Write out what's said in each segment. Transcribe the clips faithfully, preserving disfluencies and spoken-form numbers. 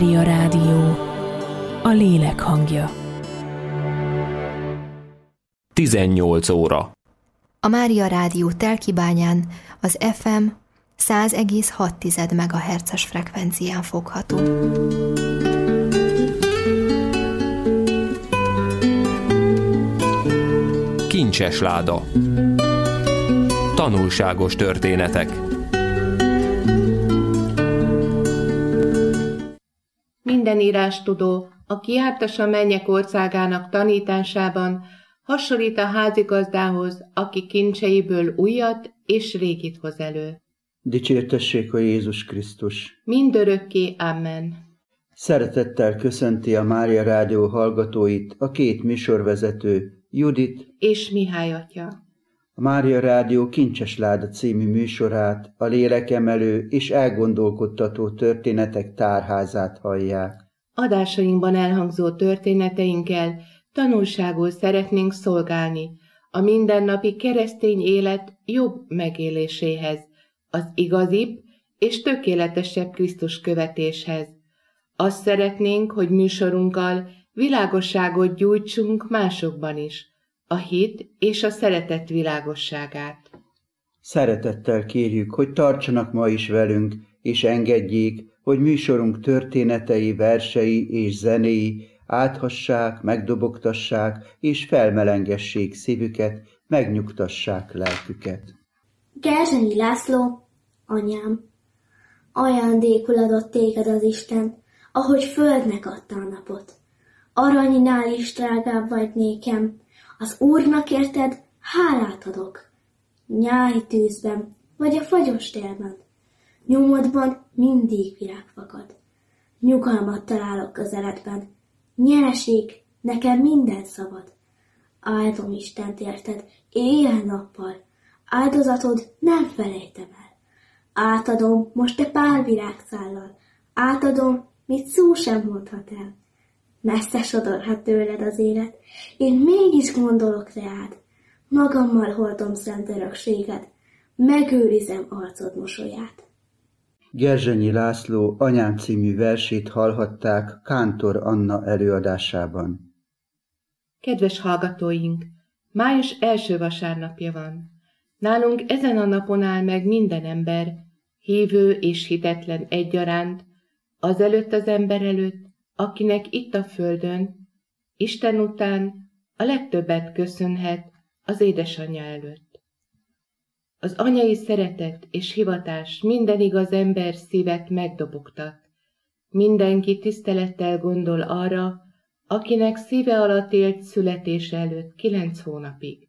Mária Rádió, a lélek hangja. tizennyolc óra. A Mária Rádió Telkibányán az ef em száz egész hat megahertzes frekvencián fogható. Kincses láda. Tanulságos történetek. Minden írástudó, aki jártas a mennyek országának tanításában, hasonlít a házigazdához, aki kincseiből újat és régit hoz elő. Dicsértessék a Jézus Krisztus! Mindörökké, amen. Szeretettel köszönti a Mária Rádió hallgatóit a két műsorvezető, Judit és Mihály atya. A Mária Rádió Kincses Láda című műsorát, a lélekemelő és elgondolkodtató történetek tárházát hallják. Adásainkban elhangzó történeteinkkel tanulságul szeretnénk szolgálni a mindennapi keresztény élet jobb megéléséhez, az igazibb és tökéletesebb Krisztus követéshez. Azt szeretnénk, hogy műsorunkkal világosságot gyújtsunk másokban is, a hit és a szeretet világosságát. Szeretettel kérjük, hogy tartsanak ma is velünk, és engedjék, hogy műsorunk történetei, versei és zenéi áthassák, megdobogtassák és felmelengessék szívüket, megnyugtassák lelküket. Gerzsenyi László, anyám, ajándékul adott téged az Isten, ahogy földnek adta a napot. Aranynál is drágább vagy nékem, az Úrnak érted, hálát adok. Nyári tűzben, vagy a fagyos télben, nyomodban mindig virág fakad. Nyugalmat találok közeledben, nyereség, nekem minden szabad. Áldom Istent érted, éjjel-nappal, áldozatod nem felejtem el. Átadom most te pár virágszállal, átadom, mit szó sem mondhat el. Messze sodorhat tőled az élet, én mégis gondolok reád. Magammal hordom szent örökséged, megőrizem arcod mosolyát. Gerzsenyi László Anyám című versét hallhatták Kántor Anna előadásában. Kedves hallgatóink, május első vasárnapja van. Nálunk ezen a napon áll meg minden ember, hívő és hitetlen egyaránt, azelőtt az ember előtt, akinek itt a földön, Isten után a legtöbbet köszönhet az édesanyja előtt. Az anyai szeretet és hivatás minden igaz ember szívet megdobogtat. Mindenki tisztelettel gondol arra, akinek szíve alatt élt születése előtt kilenc hónapig.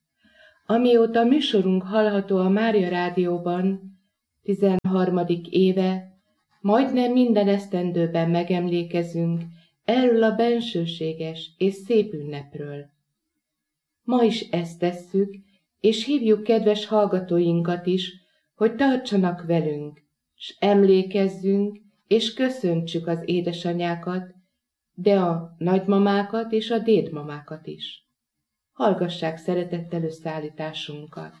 Amióta a műsorunk hallható a Mária Rádióban, tizenharmadik éve, majdnem minden esztendőben megemlékezünk erről a bensőséges és szép ünnepről. Ma is ezt tesszük, és hívjuk kedves hallgatóinkat is, hogy tartsanak velünk, s emlékezzünk, és köszöntsük az édesanyákat, de a nagymamákat és a dédmamákat is. Hallgassák szeretettel összeállításunkat.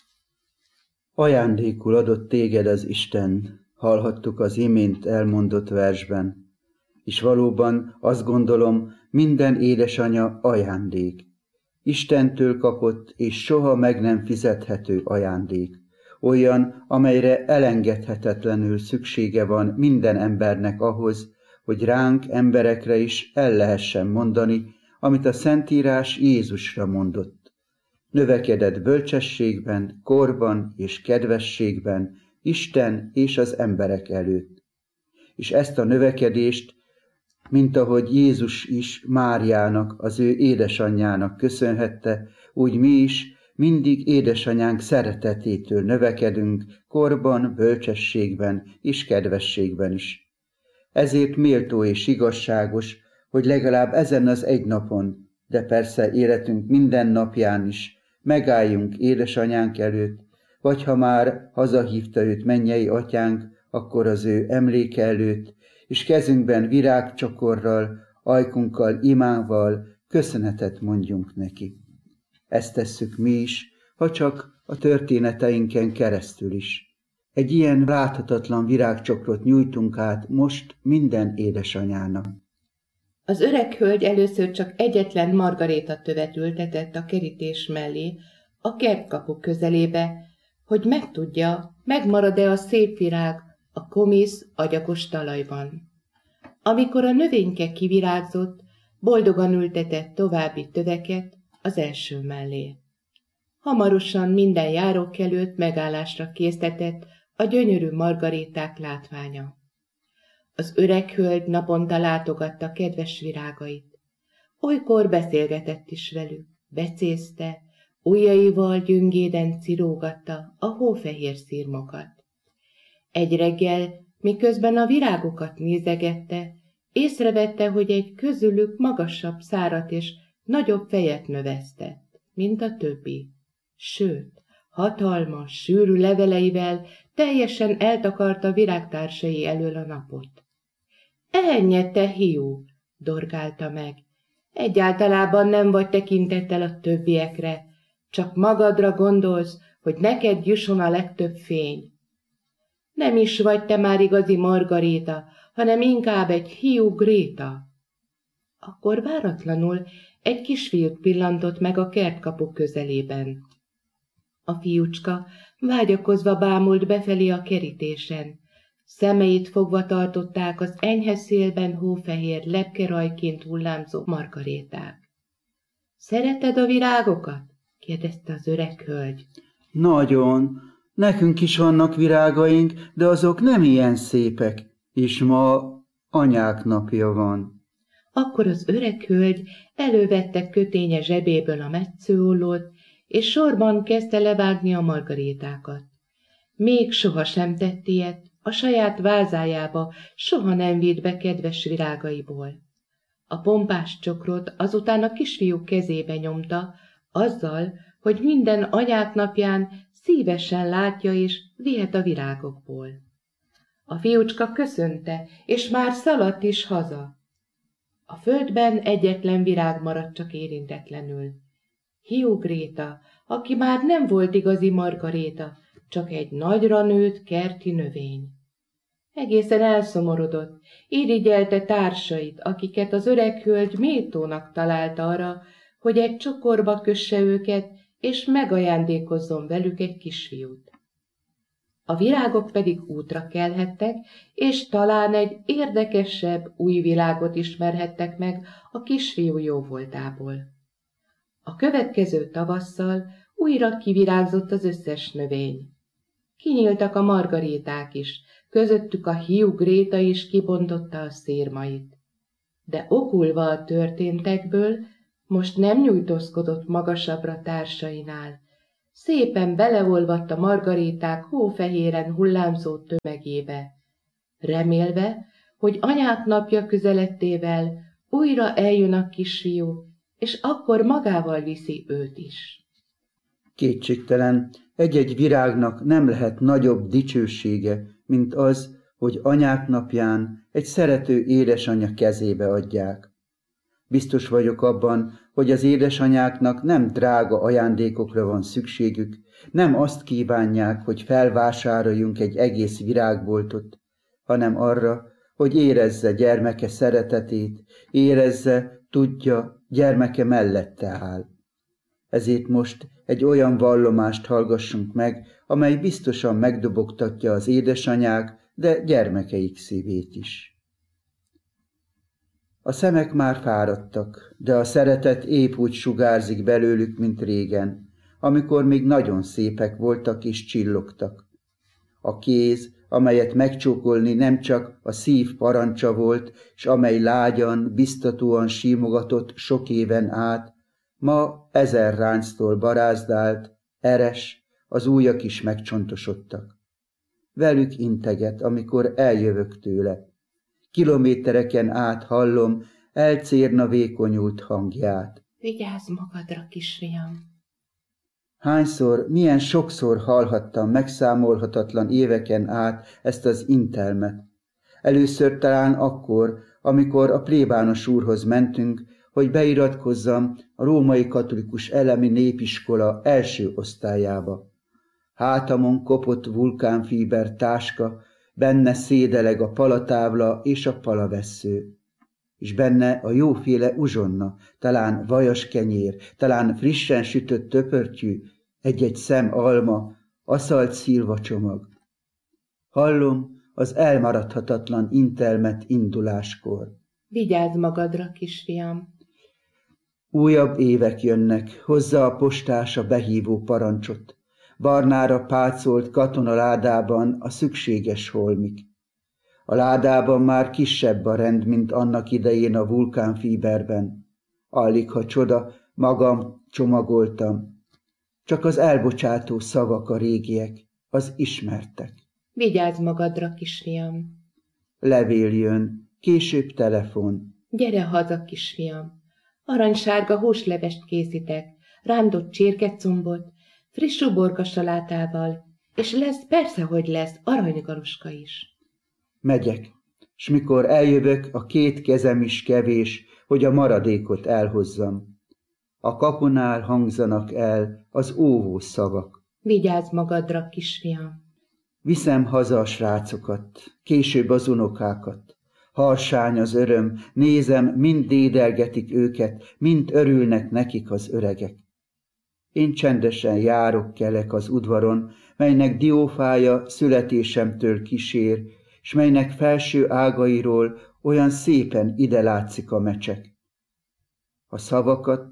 Ajándékul adott téged az Isten, hallhattuk az imént elmondott versben, és valóban azt gondolom, minden édesanya ajándék. Istentől kapott és soha meg nem fizethető ajándék, olyan, amelyre elengedhetetlenül szüksége van minden embernek ahhoz, hogy ránk, emberekre is el lehessen mondani, amit a Szentírás Jézusra mondott. Növekedett bölcsességben, korban és kedvességben, Isten és az emberek előtt. És ezt a növekedést, mint ahogy Jézus is Máriának, az ő édesanyjának köszönhette, úgy mi is mindig édesanyánk szeretetétől növekedünk, korban, bölcsességben és kedvességben is. Ezért méltó és igazságos, hogy legalább ezen az egy napon, de persze életünk minden napján is megálljunk édesanyánk előtt, vagy ha már hazahívta őt mennyei atyánk, akkor az ő emléke előtt, és kezünkben virágcsokorral, ajkunkkal, imával köszönetet mondjunk neki. Ezt tesszük mi is, ha csak a történeteinken keresztül is. Egy ilyen láthatatlan virágcsokrot nyújtunk át most minden édesanyának. Az öreg hölgy először csak egyetlen margaréta tövet ültetett a kerítés mellé, a kertkapu közelébe, hogy megtudja, megmarad-e a szép virág a komisz, agyagos talajban. Amikor a növényke kivirágzott, boldogan ültetett további töveket az első mellé. Hamarosan minden járókelőt megállásra késztetett a gyönyörű margaréták látványa. Az öreg hölgy naponta látogatta kedves virágait. Olykor beszélgetett is velük, becézte, ujjaival gyöngéden cirógatta a hófehér szirmokat. Egy reggel, miközben a virágokat nézegette, észrevette, hogy egy közülük magasabb szárat és nagyobb fejet növesztett, mint a többi. Sőt, hatalmas, sűrű leveleivel teljesen eltakarta virágtársai elől a napot. Ennyi, te hiú, dorgálta meg. Egyáltalában nem vagy tekintettel a többiekre, csak magadra gondolsz, hogy neked jusson a legtöbb fény. Nem is vagy te már igazi Margaréta, hanem inkább egy hiú Gréta. Akkor váratlanul egy kisfiút pillantott meg a kertkapu közelében. A fiúcska vágyakozva bámult befelé a kerítésen. Szemeit fogva tartották az enyhe szélben hófehér lepkerajként hullámzó margaréták. Szereted a virágokat? kérdezte az öreg hölgy. Nagyon. Nekünk is vannak virágaink, de azok nem ilyen szépek, és ma anyák napja van. Akkor az öreg hölgy elővette köténye zsebéből a metszőollót, és sorban kezdte levágni a margarétákat. Még sohasem tett ilyet, a saját vázájába soha nem vitt be kedves virágaiból. A pompás csokrot azután a kisfiú kezébe nyomta, azzal, hogy minden anyák napján szívesen látja és vihet a virágokból. A fiúcska köszönte, és már szaladt is haza. A földben egyetlen virág maradt csak érintetlenül. Hiú Gréta, aki már nem volt igazi Margaréta, csak egy nagyra nőtt kerti növény. Egészen elszomorodott, irigyelte társait, akiket az öreg hölgy méltónak talált arra, hogy egy csokorba kösse őket, és megajándékozzon velük egy kisfiút. A virágok pedig útra kelhettek, és talán egy érdekesebb új világot ismerhettek meg a kisfiú jóvoltából. A következő tavasszal újra kivirágzott az összes növény. Kinyíltak a margaréták is, közöttük a hiú Gréta is kibontotta a szérmait. De okulva a történtekből, most nem nyújtózkodott magasabbra társainál. Szépen beleolvadt a margaréták hófehéren hullámzó tömegébe, remélve, hogy anyák napja közelettével újra eljön a kisfiú, és akkor magával viszi őt is. Kétségtelen, egy-egy virágnak nem lehet nagyobb dicsősége, mint az, hogy anyák napján egy szerető édesanyja kezébe adják. Biztos vagyok abban, hogy az édesanyáknak nem drága ajándékokra van szükségük, nem azt kívánják, hogy felvásároljunk egy egész virágboltot, hanem arra, hogy érezze gyermeke szeretetét, érezze, tudja, gyermeke mellette áll. Ezért most egy olyan vallomást hallgassunk meg, amely biztosan megdobogtatja az édesanyák, de gyermekeik szívét is. A szemek már fáradtak, de a szeretet épp úgy sugárzik belőlük, mint régen, amikor még nagyon szépek voltak és csillogtak. A kéz, amelyet megcsókolni nem csak a szív parancsa volt, s amely lágyan, biztatóan símogatott sok éven át, ma ezer ránctól barázdált, eres, az ujjak is megcsontosodtak. Velük integet, amikor eljövök tőle. Kilométereken át hallom elcérna vékonyult hangját. Vigyázz magadra, kisfiam! Hányszor, milyen sokszor hallhattam megszámolhatatlan éveken át ezt az intelmet. Először talán akkor, amikor a plébános úrhoz mentünk, hogy beiratkozzam a római katolikus elemi népiskola első osztályába. Hátamon kopott vulkánfíber táska, benne szédeleg a palatábla és a palavessző, és benne a jóféle uzsonna, talán vajas kenyér, talán frissen sütött töpörtyű, egy-egy szem alma, aszalt szilva csomag. Hallom az elmaradhatatlan intelmet induláskor. Vigyázz magadra, kisfiam! Újabb évek jönnek, hozza a postás a behívó parancsot. Barnára pácolt katonaládában a szükséges holmik. A ládában már kisebb a rend, mint annak idején a vulkánfíberben. Alig, ha csoda, magam csomagoltam. Csak az elbocsátó szavak a régiek, az ismertek. Vigyázz magadra, kisfiam! Levél jön, később telefon. Gyere haza, kisfiam! Aranysárga húslevest készítek, rántott csirkecombot, friss uborka salátával, és lesz, persze, hogy lesz, aranygaroska is. Megyek, s mikor eljövök, a két kezem is kevés, hogy a maradékot elhozzam. A kapunál hangzanak el az óvó szavak. Vigyázz magadra, kisfiam! Viszem haza a srácokat, később az unokákat. Harsány az öröm, nézem, mind dédelgetik őket, mind örülnek nekik az öregek. Én csendesen járok, kelek az udvaron, melynek diófája születésemtől kísér, s melynek felső ágairól olyan szépen ide látszik a mecsek. A szavakat,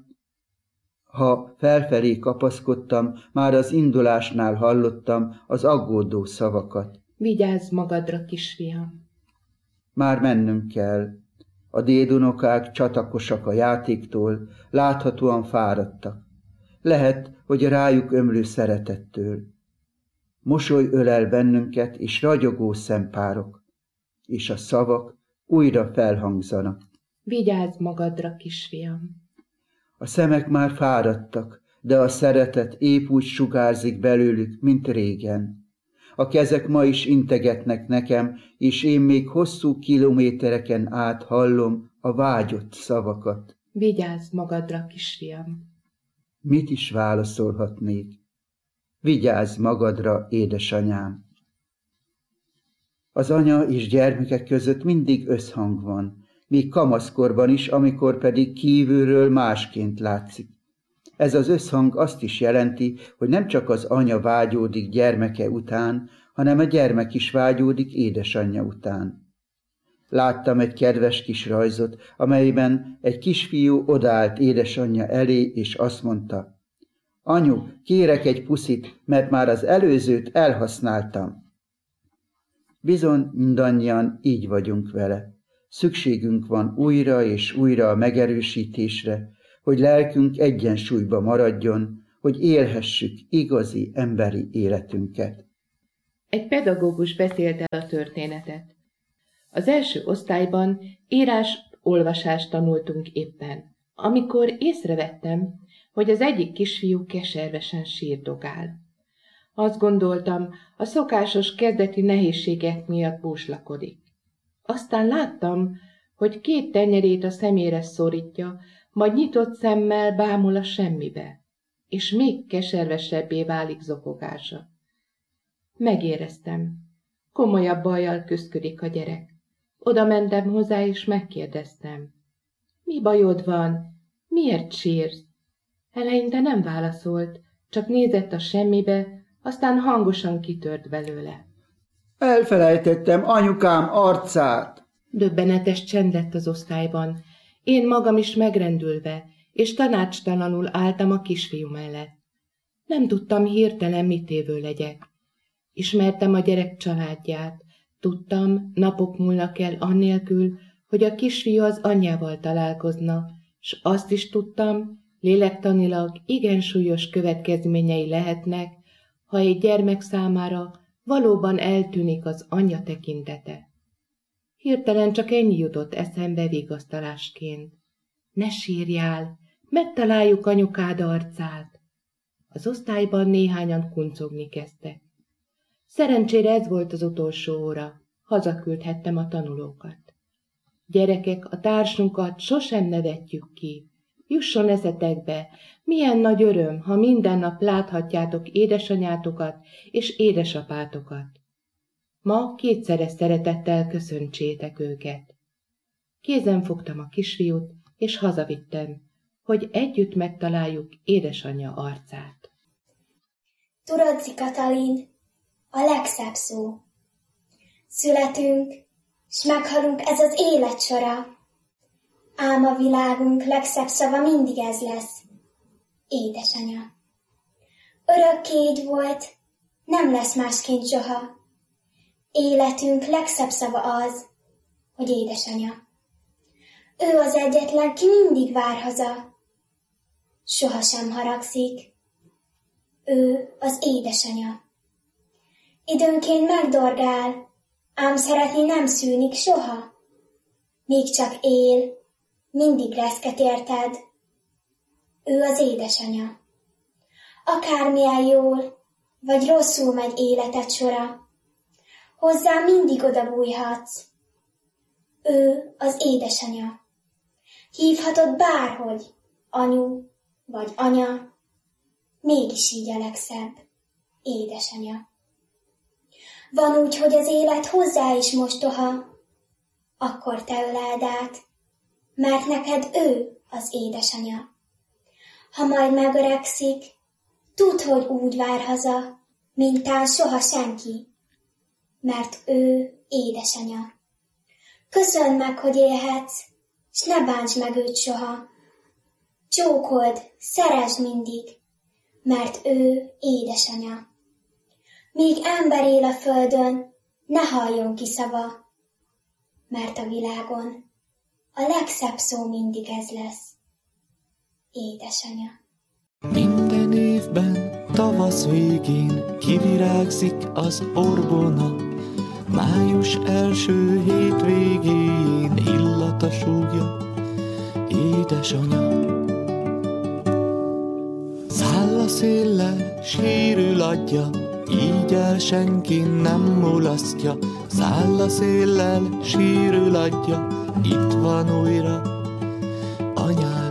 ha felfelé kapaszkodtam, már az indulásnál hallottam az aggódó szavakat. Vigyázz magadra, kisfiam! Már mennünk kell. A dédunokák csatakosak a játéktól, láthatóan fáradtak. Lehet, hogy rájuk ömlő szeretettől. Mosoly ölel bennünket, és ragyogó szempárok, és a szavak újra felhangzanak. Vigyázz magadra, kisfiam! A szemek már fáradtak, de a szeretet épp úgy sugárzik belőlük, mint régen. A kezek ma is integetnek nekem, és én még hosszú kilométereken át hallom a vágyott szavakat. Vigyázz magadra, kisfiam! Mit is válaszolhatnék? Vigyázz magadra, édesanyám! Az anya és gyermekek között mindig összhang van, még kamaszkorban is, amikor pedig kívülről másként látszik. Ez az összhang azt is jelenti, hogy nem csak az anya vágyódik gyermeke után, hanem a gyermek is vágyódik édesanyja után. Láttam egy kedves kis rajzot, amelyben egy kisfiú odaállt édesanyja elé, és azt mondta: Anyu, kérek egy puszit, mert már az előzőt elhasználtam. Bizony, mindannyian így vagyunk vele. Szükségünk van újra és újra a megerősítésre, hogy lelkünk egyensúlyba maradjon, hogy élhessük igazi emberi életünket. Egy pedagógus beszélt el a történetet. Az első osztályban írás-olvasást tanultunk éppen, amikor észrevettem, hogy az egyik kisfiú keservesen sírdogál. Azt gondoltam, a szokásos kezdeti nehézségek miatt búslakodik. Aztán láttam, hogy két tenyerét a szemére szorítja, majd nyitott szemmel bámul a semmibe, és még keservesebbé válik zokogása. Megéreztem, komolyabb bajjal küszködik a gyerek. Oda mentem hozzá, és megkérdeztem: Mi bajod van? Miért sírsz? Eleinte nem válaszolt, csak nézett a semmibe, aztán hangosan kitört belőle. Elfelejtettem anyukám arcát! Döbbenetes csend lett az osztályban. Én magam is megrendülve, és tanácstalanul álltam a kisfiú mellett. Nem tudtam hirtelen mit évő legyek. Ismertem a gyerek családját, tudtam, napok múlnak el annélkül, hogy a kisfiú az anyjával találkozna, s azt is tudtam, lélektanilag igen súlyos következményei lehetnek, ha egy gyermek számára valóban eltűnik az anyja tekintete. Hirtelen csak ennyi jutott eszembe vigasztalásként. Ne sírjál, megtaláljuk anyukád arcát. Az osztályban néhányan kuncogni kezdtek. Szerencsére ez volt az utolsó óra, hazaküldhettem a tanulókat. Gyerekek, a társunkat sosem nevetjük ki, Jusson eszetekbe, milyen nagy öröm, ha minden nap láthatjátok édesanyátokat és édesapátokat. Ma kétszeres szeretettel köszöntsétek őket. Kézen fogtam a kisfiút, és hazavittem, hogy együtt megtaláljuk édesanyja arcát. Turodzi Katalin, a legszebb szó. Születünk, s meghalunk, ez az élet sora. Ám a világunk legszebb szava mindig ez lesz. Édesanya. Örökké így volt, nem lesz másként soha. Életünk legszebb szava az, hogy édesanya. Ő az egyetlen, ki mindig vár haza. Sohasem haragszik. Ő az édesanya. Időnként megdorgál, ám szeretni nem szűnik soha. Míg csak él, mindig reszket érted. Ő az édesanya. Akármilyen jól, vagy rosszul megy életed sora, hozzá mindig odabújhatsz. Ő az édesanya. Hívhatod bárhogy, anyu vagy anya, mégis így a legszebb, édesanya. Van úgy, hogy az élet hozzá is mostoha, akkor te öleld át, mert neked ő az édesanya. Ha majd megöregszik, tudd, hogy úgy vár haza, mintán soha senki, mert ő édesanya. Köszönd meg, hogy élhetsz, s ne bánts meg őt soha. Csókold, szeresd mindig, mert ő édesanya. Míg ember él a földön, ne halljon ki szava, mert a világon a legszebb szó mindig ez lesz. Édesanya. Minden évben, tavasz végén kivirágzik az orgona, május első hétvégén illata súgja édesanya. Száll a széllel, sérül adja, így el senki nem mulasztja. Száll a széllel, sérül adja, itt van újra anyád.